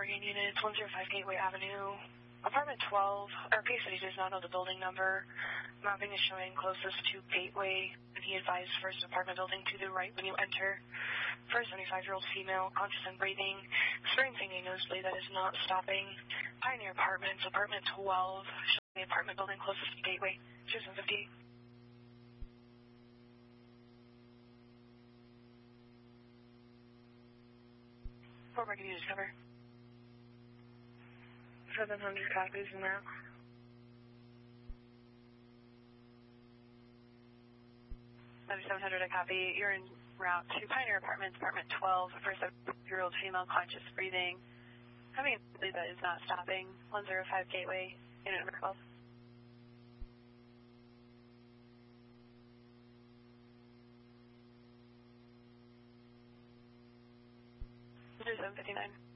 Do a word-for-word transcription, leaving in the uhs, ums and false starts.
Morgan units, one oh five Gateway Avenue, apartment twelve. Our case study does not know the building number. Mapping is showing closest to Gateway, and he advised first apartment building to the right when you enter. First seventy-five-year-old female, conscious and breathing, experiencing a nosebleed that is not stopping. Pioneer Apartments, apartment twelve, showing the apartment building closest to Gateway, two seven fifty. Four Morgan units cover. seven hundred copies now. seventy-seven hundred a copy. You're en route to Pioneer Apartments, apartment twelve, for a seventy-year-old female, conscious, breathing. Having a nosebleed that is not stopping. one oh five Gateway, unit number twelve. two seven fifty-nine.